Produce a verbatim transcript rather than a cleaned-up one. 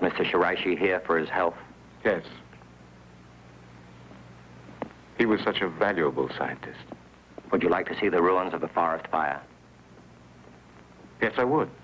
Was Mister Shiraishi here for his health? Yes. He was such a valuable scientist. Would you like to see the ruins of the forest fire? Yes, I would.